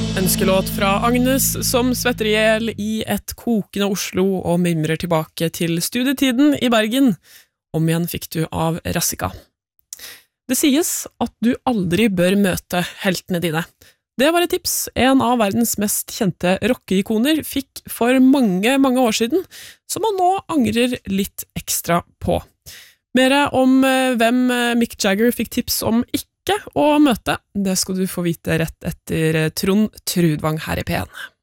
Ønskelåt fra Agnes, som svetter ihjel i et kokende Oslo og mimrer tilbake til studietiden i Bergen. Om igjen fikk du av Rassika. Det sies at du aldri bør møte heltene dine. Det var et tips en av verdens mest kjente rockeikoner fikk for mange, mange år siden, som han nå angrer litt ekstra på. Mer om hvem Mick Jagger fikk tips om ikke å møte, det skal du få vite rett etter Trond Trudvang her i P1.